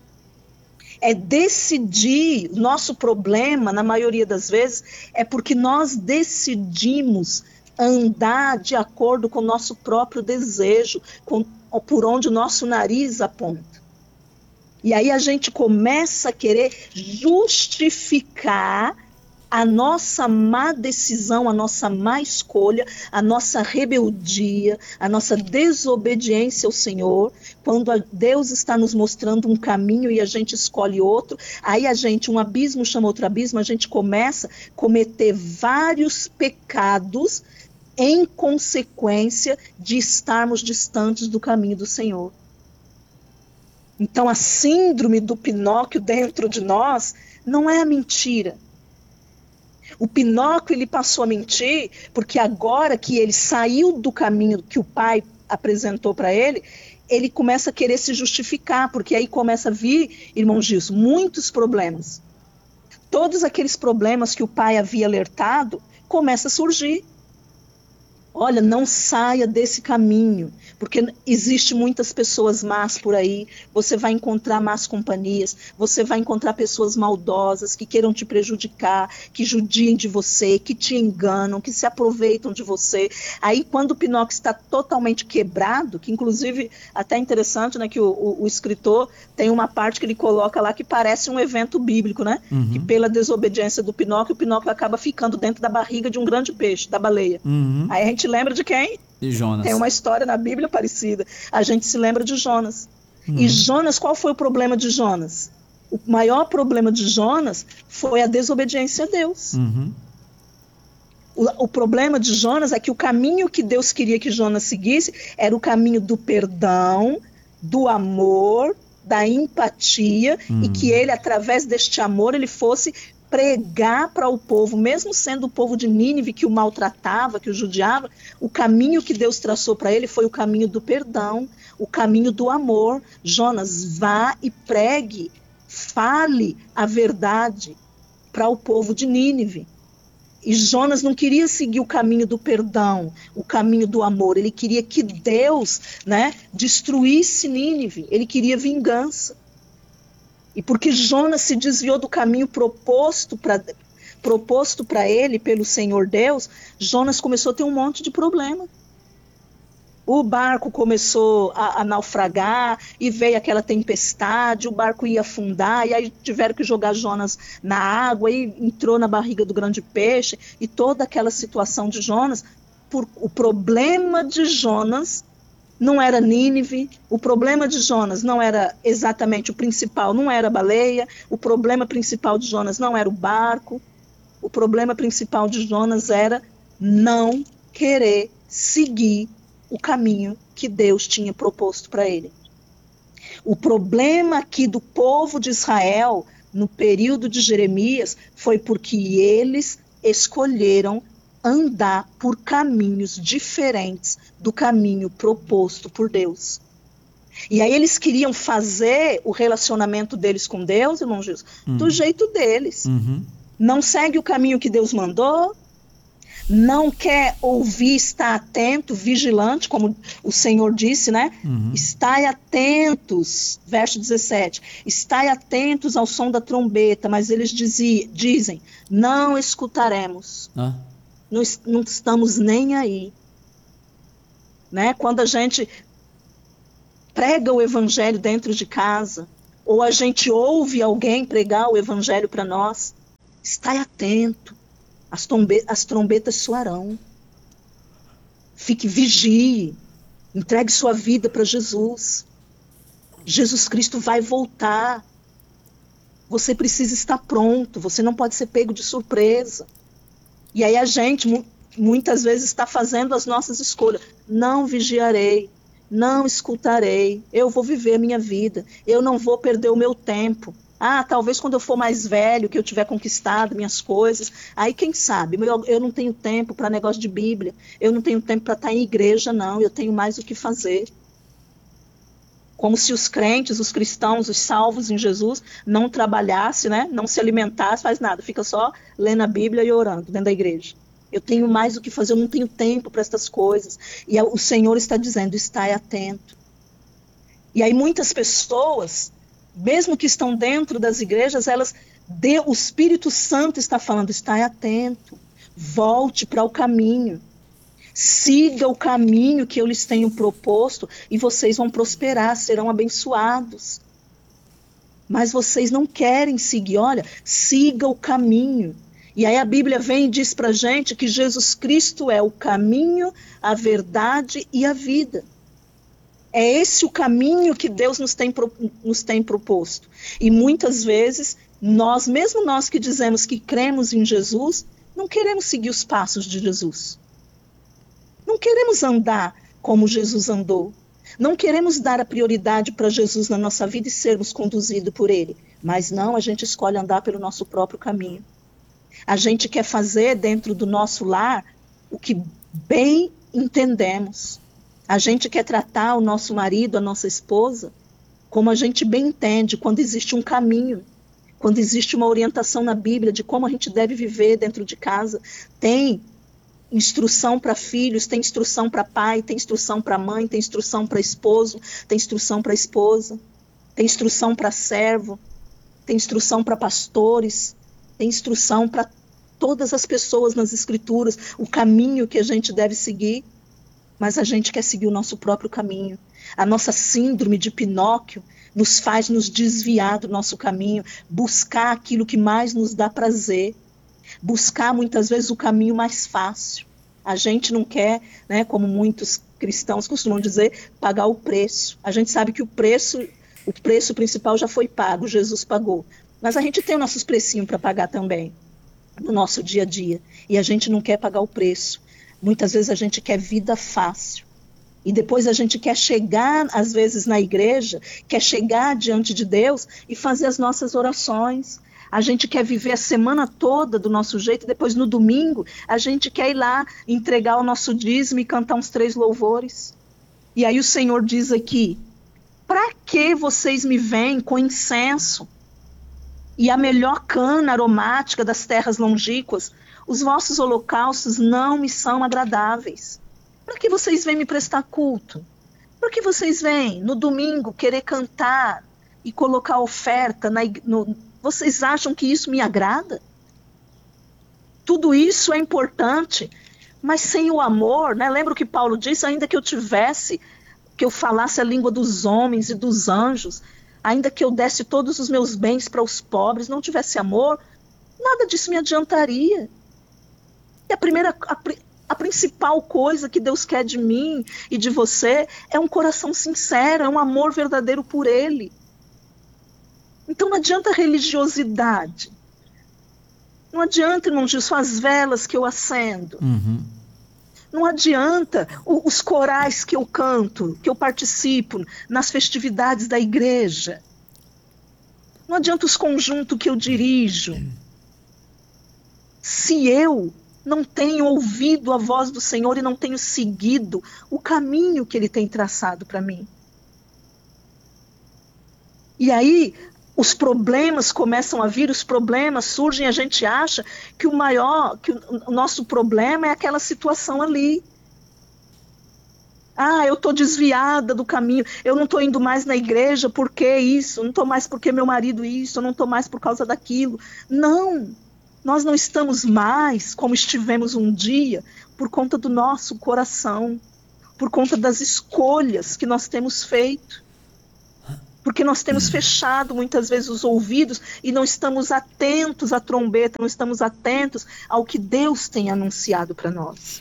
É decidir. Nosso problema, na maioria das vezes, é porque nós decidimos andar de acordo com o nosso próprio desejo, por onde o nosso nariz aponta. E aí a gente começa a querer justificar a nossa má decisão, a nossa má escolha, a nossa rebeldia, a nossa desobediência ao Senhor, quando Deus está nos mostrando um caminho e a gente escolhe outro, aí um abismo chama outro abismo, a gente começa a cometer vários pecados em consequência de estarmos distantes do caminho do Senhor. Então a síndrome do Pinóquio dentro de nós não é a mentira. O Pinóquio, ele passou a mentir porque agora que ele saiu do caminho que o pai apresentou para ele, ele começa a querer se justificar, porque aí começa a vir, irmão Gilson, muitos problemas. Todos aqueles problemas que o pai havia alertado, começam a surgir. Olha, não saia desse caminho, porque existe muitas pessoas más por aí, você vai encontrar más companhias, você vai encontrar pessoas maldosas que queiram te prejudicar, que judiem de você, que te enganam, que se aproveitam de você. Aí quando o Pinóquio está totalmente quebrado, que inclusive até é interessante, né, que o escritor tem uma parte que ele coloca lá que parece um evento bíblico, né? Uhum. Que pela desobediência do Pinóquio, o Pinóquio acaba ficando dentro da barriga de um grande peixe, da baleia. Uhum. Aí a gente lembra de quem? De Jonas. Tem uma história na Bíblia parecida. A gente se lembra de Jonas. E Jonas, qual foi o problema de Jonas? O maior problema de Jonas foi a desobediência a Deus. Uhum. O problema de Jonas é que o caminho que Deus queria que Jonas seguisse era o caminho do perdão, do amor, da empatia, e que ele, através deste amor, ele fosse pregar para o povo, mesmo sendo o povo de Nínive que o maltratava, que o judiava, o caminho que Deus traçou para ele foi o caminho do perdão, o caminho do amor. Jonas, vá e pregue, fale a verdade para o povo de Nínive. E Jonas não queria seguir o caminho do perdão, o caminho do amor, ele queria que Deus, né, destruísse Nínive, ele queria vingança. E porque Jonas se desviou do caminho proposto para ele pelo Senhor Deus, Jonas começou a ter um monte de problema. O barco começou a naufragar e veio aquela tempestade, o barco ia afundar e aí tiveram que jogar Jonas na água e entrou na barriga do grande peixe e toda aquela situação de Jonas. O problema de Jonas não era Nínive, o problema de Jonas não era exatamente o principal, não era a baleia, o problema principal de Jonas não era o barco, o problema principal de Jonas era não querer seguir o caminho que Deus tinha proposto para ele. O problema aqui do povo de Israel, no período de Jeremias, foi porque eles escolheram andar por caminhos diferentes do caminho proposto por Deus. E aí eles queriam fazer o relacionamento deles com Deus, irmão Jesus, do jeito deles. Não segue o caminho que Deus mandou, não quer ouvir, estar atento, vigilante, como o Senhor disse, né? Estai atentos, verso 17, estai atentos ao som da trombeta, mas eles dizem, não escutaremos. Não estamos nem aí. Né? Quando a gente prega o evangelho dentro de casa, ou a gente ouve alguém pregar o evangelho para nós, estai atento, as trombetas soarão. Fique, vigie, entregue sua vida para Jesus. Jesus Cristo vai voltar. Você precisa estar pronto, você não pode ser pego de surpresa. E aí a gente muitas vezes está fazendo as nossas escolhas. Não vigiarei, não escutarei, eu vou viver a minha vida, eu não vou perder o meu tempo. Talvez quando eu for mais velho, que eu tiver conquistado minhas coisas, aí quem sabe, eu não tenho tempo para negócio de Bíblia, eu não tenho tempo para estar em igreja, não, eu tenho mais o que fazer. Como se os crentes, os cristãos, os salvos em Jesus não trabalhassem, né? Não se alimentassem, faz nada, fica só lendo a Bíblia e orando dentro da igreja. Eu tenho mais o que fazer, eu não tenho tempo para estas coisas. E o Senhor está dizendo, estai atento. E aí muitas pessoas, mesmo que estão dentro das igrejas, o Espírito Santo está falando, estai atento, volte para o caminho. Siga o caminho que eu lhes tenho proposto e vocês vão prosperar, serão abençoados. Mas vocês não querem seguir, olha, siga o caminho. E aí a Bíblia vem e diz para a gente que Jesus Cristo é o caminho, a verdade e a vida. É esse o caminho que Deus nos tem proposto. E muitas vezes, mesmo nós que dizemos que cremos em Jesus, não queremos seguir os passos de Jesus. Não queremos andar como Jesus andou. Não queremos dar a prioridade para Jesus na nossa vida e sermos conduzidos por Ele. Mas não, a gente escolhe andar pelo nosso próprio caminho. A gente quer fazer dentro do nosso lar o que bem entendemos. A gente quer tratar o nosso marido, a nossa esposa, como a gente bem entende, quando existe um caminho, quando existe uma orientação na Bíblia de como a gente deve viver dentro de casa. Tem instrução para filhos, tem instrução para pai, tem instrução para mãe, tem instrução para esposo, tem instrução para esposa, tem instrução para servo, tem instrução para pastores, tem instrução para todas as pessoas nas Escrituras, o caminho que a gente deve seguir, mas a gente quer seguir o nosso próprio caminho. A nossa síndrome de Pinóquio nos faz nos desviar do nosso caminho, buscar aquilo que mais nos dá prazer, buscar muitas vezes o caminho mais fácil. A gente não quer, né, como muitos cristãos costumam dizer, pagar o preço. A gente sabe que o preço principal já foi pago, Jesus pagou. Mas a gente tem os nossos precinhos para pagar também, no nosso dia a dia. E a gente não quer pagar o preço. Muitas vezes a gente quer vida fácil. E depois a gente quer chegar, às vezes, na igreja, quer chegar diante de Deus e fazer as nossas orações. A gente quer viver a semana toda do nosso jeito, e depois no domingo a gente quer ir lá entregar o nosso dízimo e cantar uns 3 louvores. E aí o Senhor diz aqui, para que vocês me veem com incenso e a melhor cana aromática das terras longínquas? Os vossos holocaustos não me são agradáveis. Para que vocês vêm me prestar culto? Para que vocês vêm no domingo querer cantar e colocar oferta vocês acham que isso me agrada? Tudo isso é importante, mas sem o amor, né? Lembra o que Paulo disse? Ainda que eu falasse a língua dos homens e dos anjos, ainda que eu desse todos os meus bens para os pobres, não tivesse amor, nada disso me adiantaria. E a principal coisa que Deus quer de mim e de você é um coração sincero, é um amor verdadeiro por Ele. Então não adianta religiosidade. Não adianta, irmão Gilson, as velas que eu acendo. Uhum. Não adianta os corais que eu canto, que eu participo nas festividades da igreja. Não adianta os conjuntos que eu dirijo. Se eu não tenho ouvido a voz do Senhor e não tenho seguido o caminho que Ele tem traçado para mim. E aí os problemas começam a vir, os problemas surgem, a gente acha que o nosso problema é aquela situação ali. Eu estou desviada do caminho, eu não estou indo mais na igreja porque isso, eu não estou mais porque meu marido isso, eu não estou mais por causa daquilo. Não, nós não estamos mais como estivemos um dia por conta do nosso coração, por conta das escolhas que nós temos feito. Porque nós temos fechado muitas vezes os ouvidos e não estamos atentos à trombeta, não estamos atentos ao que Deus tem anunciado para nós.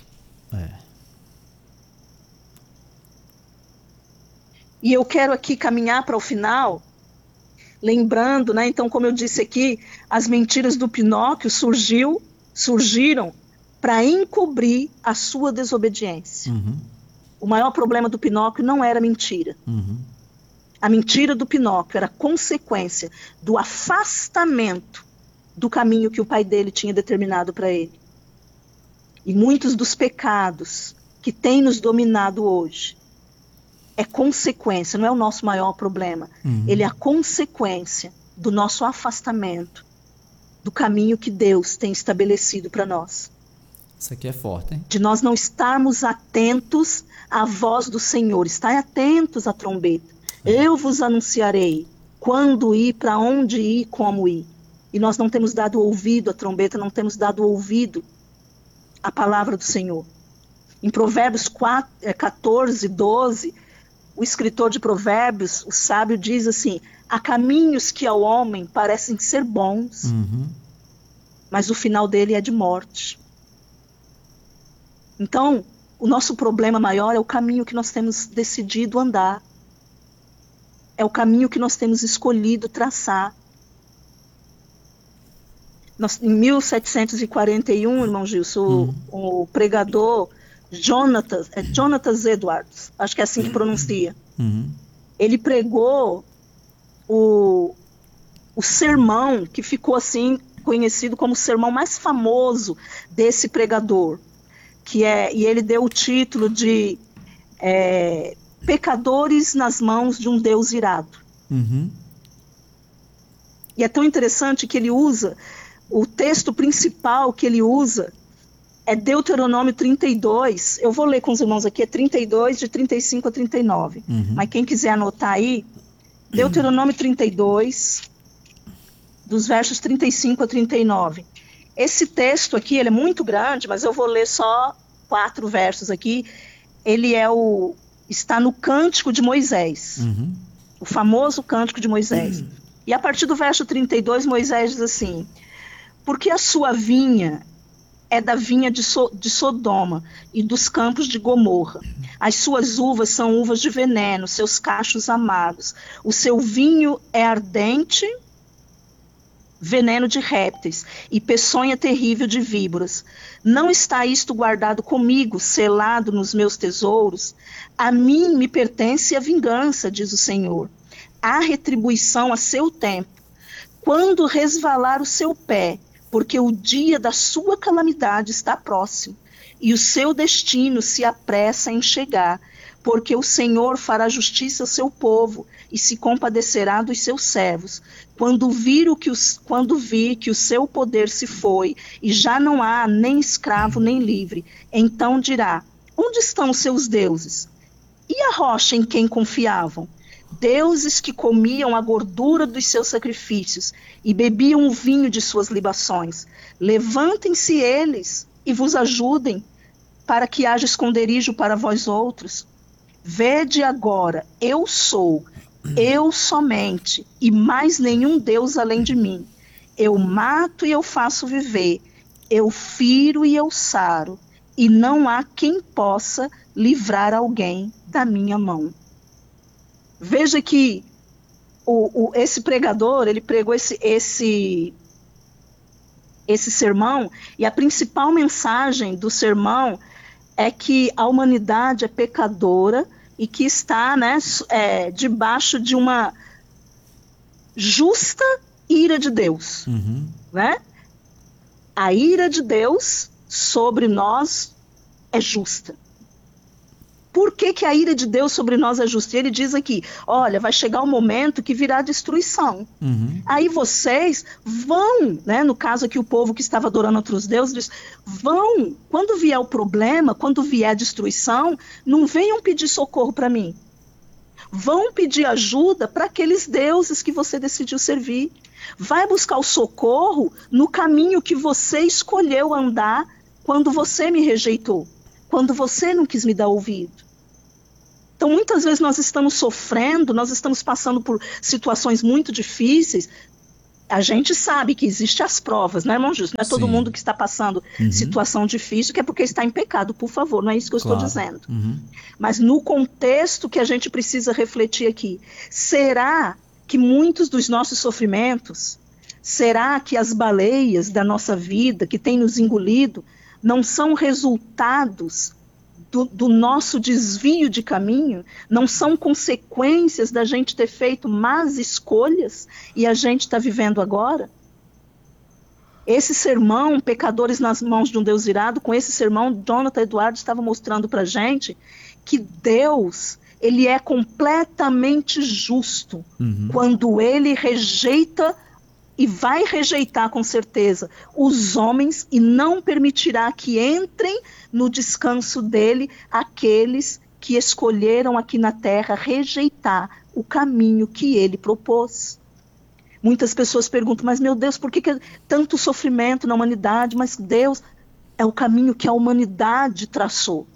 E eu quero aqui caminhar para o final, lembrando, né? Então, como eu disse aqui, as mentiras do Pinóquio surgiram para encobrir a sua desobediência. O maior problema do Pinóquio não era mentira. A mentira do Pinóquio era consequência do afastamento do caminho que o pai dele tinha determinado para ele. E muitos dos pecados que têm nos dominado hoje é consequência, não é o nosso maior problema. Ele é a consequência do nosso afastamento do caminho que Deus tem estabelecido para nós. Isso aqui é forte, hein? De nós não estarmos atentos à voz do Senhor. Estai atentos à trombeta. Eu vos anunciarei quando ir, para onde ir, como ir. E nós não temos dado ouvido à trombeta, não temos dado ouvido à palavra do Senhor. Em Provérbios 14, 12, o escritor de Provérbios, o sábio, diz assim: há caminhos que ao homem parecem ser bons, mas o final dele é de morte. Então, o nosso problema maior é o caminho que nós temos decidido andar. É o caminho que nós temos escolhido traçar. Em 1741, irmão Gilson, o pregador Jonathan Edwards, acho que é assim que pronuncia, ele pregou o sermão que ficou assim conhecido como o sermão mais famoso desse pregador, e ele deu o título de Pecadores nas mãos de um Deus irado. E é tão interessante que ele usa, o texto principal que ele usa é Deuteronômio 32, eu vou ler com os irmãos aqui, é 32, de 35 a 39, mas quem quiser anotar aí, Deuteronômio 32, dos versos 35 a 39. Esse texto aqui, ele é muito grande, mas eu vou ler só 4 versos aqui. Ele está no Cântico de Moisés, o famoso Cântico de Moisés. E a partir do verso 32, Moisés diz assim: porque a sua vinha é da vinha de Sodoma e dos campos de Gomorra. As suas uvas são uvas de veneno, seus cachos amargos. O seu vinho é ardente, veneno de répteis, e peçonha terrível de víboras. Não está isto guardado comigo, selado nos meus tesouros? A mim me pertence a vingança, diz o Senhor. Há retribuição a seu tempo. Quando resvalar o seu pé, porque o dia da sua calamidade está próximo, e o seu destino se apressa em chegar, porque o Senhor fará justiça ao seu povo, e se compadecerá dos seus servos, quando vir que o seu poder se foi, e já não há nem escravo nem livre, então dirá: onde estão os seus deuses? E a rocha em quem confiavam? Deuses que comiam a gordura dos seus sacrifícios e bebiam o vinho de suas libações. Levantem-se eles e vos ajudem, para que haja esconderijo para vós outros. Vede agora, eu sou, eu somente, e mais nenhum Deus além de mim. Eu mato e eu faço viver, eu firo e eu saro, e não há quem possa livrar alguém da minha mão. Veja que esse pregador, ele pregou esse sermão, e a principal mensagem do sermão é que a humanidade é pecadora e que está, debaixo de uma justa ira de Deus. Né? A ira de Deus sobre nós é justa. Por que a ira de Deus sobre nós é justa? Ele diz aqui: olha, vai chegar um momento que virá destruição. Aí vocês vão, no caso aqui o povo que estava adorando outros deuses, vão, quando vier o problema, quando vier a destruição, não venham pedir socorro para mim. Vão pedir ajuda para aqueles deuses que você decidiu servir. Vai buscar o socorro no caminho que você escolheu andar quando você me rejeitou, quando você não quis me dar ouvido. Então, muitas vezes nós estamos sofrendo, nós estamos passando por situações muito difíceis. A gente sabe que existem as provas, né, irmão Justo? Não é todo mundo que está passando situação difícil que é porque está em pecado, por favor, não é isso que eu estou dizendo. Mas no contexto que a gente precisa refletir aqui, será que muitos dos nossos sofrimentos, será que as baleias da nossa vida que têm nos engolido não são resultados do nosso desvio de caminho? Não são consequências da gente ter feito más escolhas e a gente está vivendo agora? Esse sermão, Pecadores nas Mãos de um Deus Irado, com esse sermão, Jonathan Eduardo estava mostrando para a gente que Deus, ele é completamente justo quando ele rejeita, e vai rejeitar com certeza, os homens e não permitirá que entrem no descanso dele aqueles que escolheram aqui na terra rejeitar o caminho que ele propôs. Muitas pessoas perguntam, mas meu Deus, por que tanto sofrimento na humanidade? Mas Deus é o caminho que a humanidade traçou.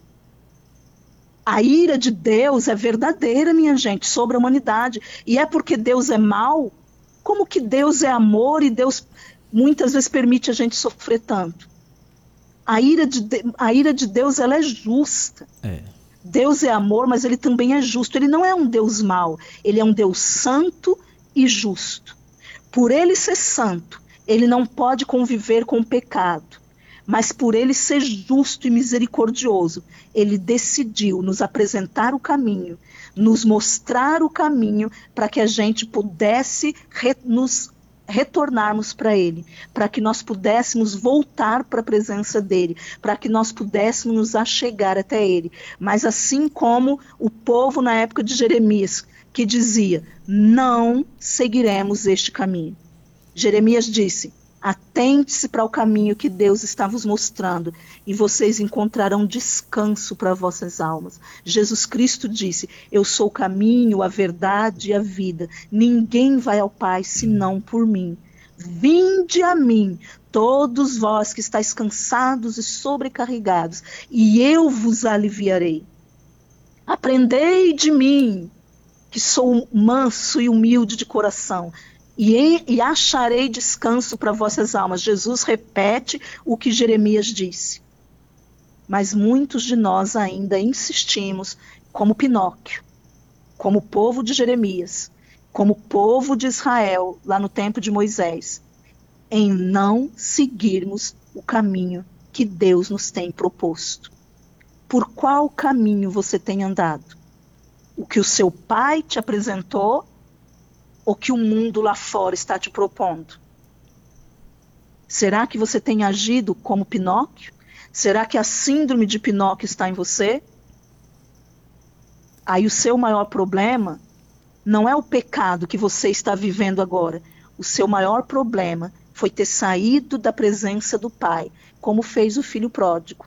A ira de Deus é verdadeira, minha gente, sobre a humanidade. E é porque Deus é mau? Como que Deus é amor e Deus muitas vezes permite a gente sofrer tanto? A ira de Deus, ela é justa. Deus é amor, mas ele também é justo. Ele não é um Deus mau, ele é um Deus santo e justo. Por ele ser santo, ele não pode conviver com o pecado. Mas por ele ser justo e misericordioso, ele decidiu nos apresentar o caminho, nos mostrar o caminho para que a gente pudesse nos retornarmos para ele, para que nós pudéssemos voltar para a presença dele, para que nós pudéssemos nos achegar até ele. Mas assim como o povo na época de Jeremias, que dizia, não seguiremos este caminho. Jeremias disse, atente-se para o caminho que Deus está vos mostrando e vocês encontrarão descanso para vossas almas. Jesus Cristo disse, eu sou o caminho, a verdade e a vida. Ninguém vai ao Pai senão por mim. Vinde a mim, todos vós que estáis cansados e sobrecarregados, e eu vos aliviarei. Aprendei de mim, que sou manso e humilde de coração, e acharei descanso para vossas almas. Jesus repete o que Jeremias disse. Mas muitos de nós ainda insistimos, como Pinóquio, como o povo de Jeremias, como o povo de Israel, lá no tempo de Moisés, em não seguirmos o caminho que Deus nos tem proposto. Por qual caminho você tem andado? O que o seu pai te apresentou ou que o mundo lá fora está te propondo? Será que você tem agido como Pinóquio? Será que a síndrome de Pinóquio está em você? Aí o seu maior problema não é o pecado que você está vivendo agora. O seu maior problema foi ter saído da presença do Pai, como fez o filho pródigo.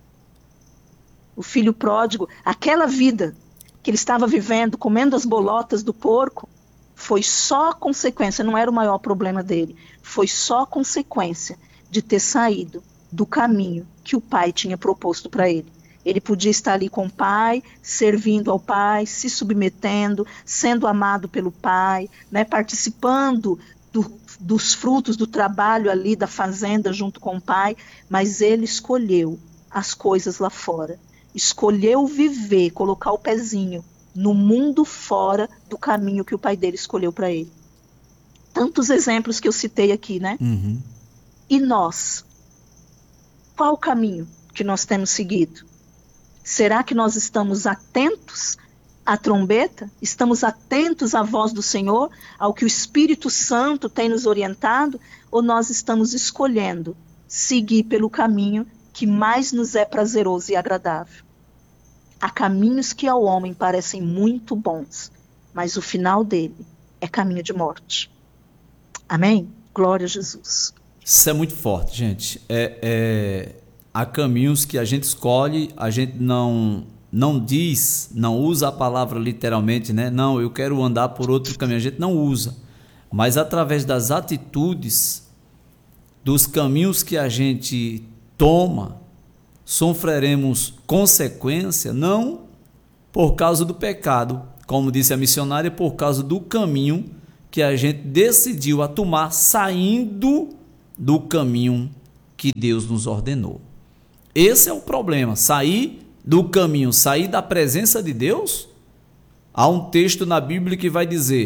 O filho pródigo, aquela vida que ele estava vivendo, comendo as bolotas do porco, foi só consequência, não era o maior problema dele, foi só consequência de ter saído do caminho que o pai tinha proposto para ele. Ele podia estar ali com o pai, servindo ao pai, se submetendo, sendo amado pelo pai, né, participando dos frutos do trabalho ali da fazenda junto com o pai, mas ele escolheu as coisas lá fora. Escolheu viver, colocar o pezinho no mundo fora do caminho que o pai dele escolheu para ele. Tantos exemplos que eu citei aqui, né? E nós? Qual o caminho que nós temos seguido? Será que nós estamos atentos à trombeta? Estamos atentos à voz do Senhor? Ao que o Espírito Santo tem nos orientado? Ou nós estamos escolhendo seguir pelo caminho que mais nos é prazeroso e agradável? Há caminhos que ao homem parecem muito bons, mas o final dele é caminho de morte. Amém? Glória a Jesus. Isso é muito forte, gente. Há caminhos que a gente escolhe, a gente não diz, não usa a palavra literalmente, né? Não, eu quero andar por outro caminho. A gente não usa. Mas através das atitudes, dos caminhos que a gente toma, sofreremos consequência, não por causa do pecado, como disse a missionária, por causa do caminho que a gente decidiu a tomar, saindo do caminho que Deus nos ordenou. Esse é o problema, sair do caminho, sair da presença de Deus. Há um texto na Bíblia que vai dizer,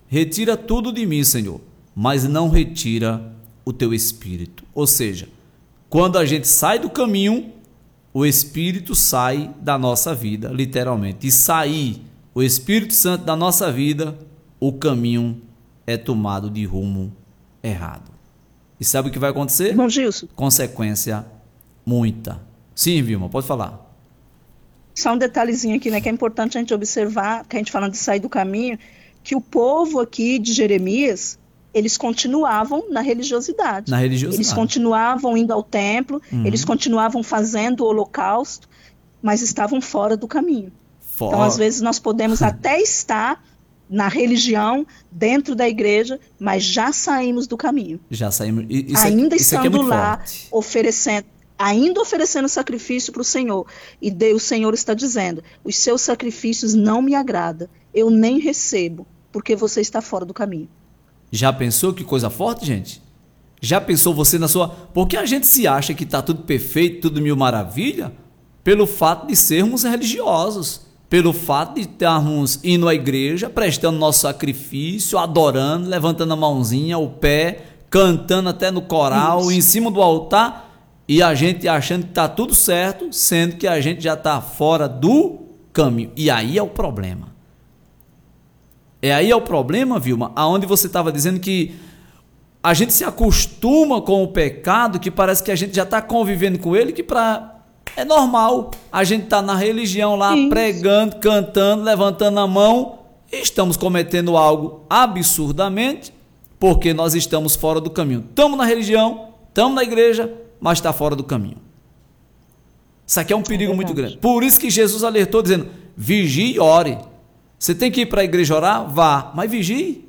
retira tudo de mim, Senhor, mas não retira o teu Espírito. Ou seja, quando a gente sai do caminho, o Espírito sai da nossa vida, literalmente. E sair o Espírito Santo da nossa vida, o caminho é tomado de rumo errado. E sabe o que vai acontecer? Irmão Gilson. Consequência muita. Sim, Vilma, pode falar. Só um detalhezinho aqui, né, que é importante a gente observar, que a gente falando de sair do caminho, que o povo aqui de Jeremias, eles continuavam na religiosidade. Eles continuavam indo ao templo, eles continuavam fazendo o holocausto, mas estavam fora do caminho. Então, às vezes, nós podemos até estar na religião, dentro da igreja, mas já saímos do caminho. Já saímos. Ainda estando lá, ainda oferecendo sacrifício para o Senhor. E o Senhor está dizendo, os seus sacrifícios não me agradam, eu nem recebo, porque você está fora do caminho. Já pensou que coisa forte, gente? Já pensou você na sua... Porque a gente se acha que está tudo perfeito, tudo mil maravilha, pelo fato de sermos religiosos, pelo fato de estarmos indo à igreja, prestando nosso sacrifício, adorando, levantando a mãozinha, o pé, cantando até no coral, em cima do altar, e a gente achando que está tudo certo, sendo que a gente já está fora do caminho. E aí é o problema. Aí é o problema, Vilma, aonde você estava dizendo que a gente se acostuma com o pecado, que parece que a gente já está convivendo com ele, que é normal. A gente está na religião lá, pregando, cantando, levantando a mão, e estamos cometendo algo absurdamente, porque nós estamos fora do caminho. Estamos na religião, estamos na igreja, mas está fora do caminho. Isso aqui é um perigo muito grande. Por isso que Jesus alertou, dizendo, vigie e ore. Você tem que ir para a igreja orar? Vá, mas vigie.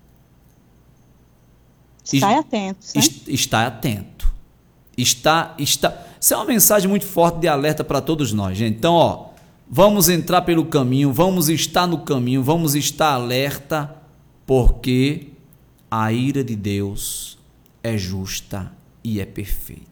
Está atento. Né? Está atento. Isso é uma mensagem muito forte de alerta para todos nós, gente. Então, vamos entrar pelo caminho, vamos estar no caminho, vamos estar alerta, porque a ira de Deus é justa e é perfeita.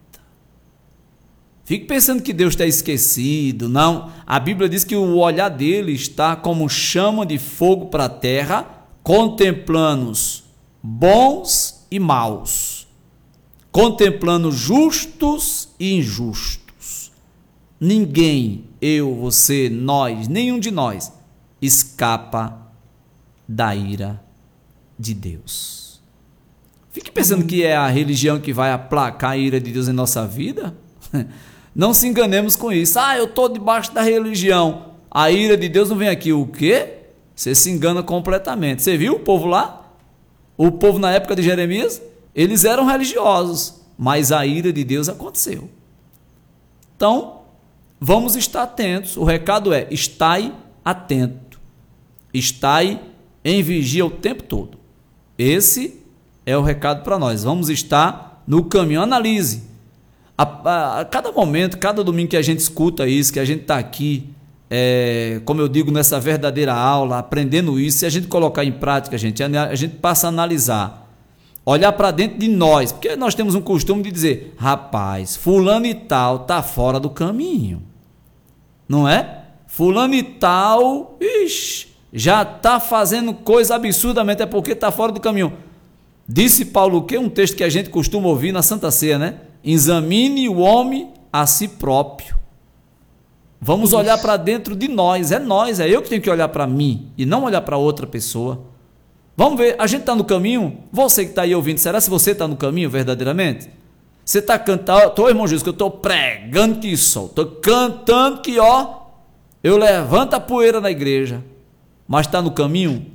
Fique pensando que Deus está esquecido, não. A Bíblia diz que o olhar dele está como chama de fogo para a terra, contemplando os bons e maus, contemplando justos e injustos. Ninguém, eu, você, nós, nenhum de nós, escapa da ira de Deus. Fique pensando que é a religião que vai aplacar a ira de Deus em nossa vida? Não se enganemos com isso. Eu estou debaixo da religião, a ira de Deus não vem aqui. O quê? Você se engana completamente. Você viu o povo lá? O povo na época de Jeremias, eles eram religiosos, mas a ira de Deus aconteceu. Então, vamos estar atentos. O recado é, estai atento. Estai em vigia o tempo todo. Esse é o recado para nós. Vamos estar no caminho. Analise. A cada momento, cada domingo que a gente escuta isso, que a gente está aqui, como eu digo, nessa verdadeira aula, aprendendo isso, se a gente colocar em prática, a gente passa a analisar, olhar para dentro de nós, porque nós temos um costume de dizer, rapaz, fulano e tal está fora do caminho, não é? Fulano e tal, já está fazendo coisa absurdamente, é porque está fora do caminho. Disse Paulo o quê? Um texto que a gente costuma ouvir na Santa Ceia, né? Examine o homem a si próprio. Vamos olhar para dentro de nós, é eu que tenho que olhar para mim e não olhar para outra pessoa. Vamos ver, a gente está no caminho? Você que está aí ouvindo, será se você está no caminho verdadeiramente? Você está cantando, irmão Jesus, que eu estou pregando que sou, estou cantando que eu levanto a poeira na igreja, mas está no caminho?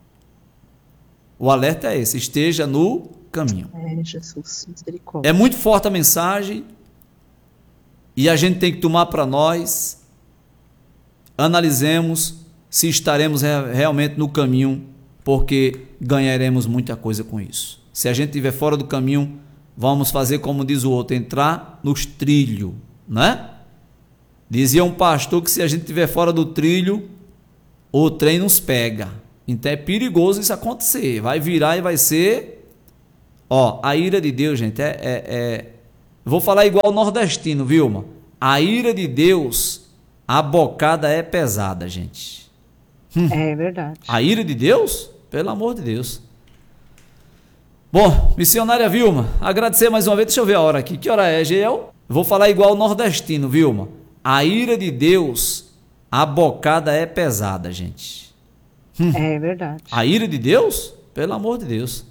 O alerta é esse, esteja no caminho. Jesus, misericórdia. É muito forte a mensagem e a gente tem que tomar para nós, analisemos se estaremos realmente no caminho, porque ganharemos muita coisa com isso. Se a gente estiver fora do caminho, vamos fazer como diz o outro, entrar nos trilhos, né? Dizia um pastor que se a gente estiver fora do trilho, o trem nos pega. Então é perigoso isso acontecer, vai virar e vai ser... a ira de Deus, gente, vou falar igual nordestino, Vilma? A ira de Deus, a bocada é pesada, gente. É verdade. A ira de Deus Pelo amor de Deus. Bom, missionária Vilma, agradecer mais uma vez. Deixa eu ver a hora aqui. Que hora é, Geel? Vou falar igual o nordestino, Vilma. A ira de Deus, a bocada é pesada, gente. É verdade. A ira de Deus? Pelo amor de Deus.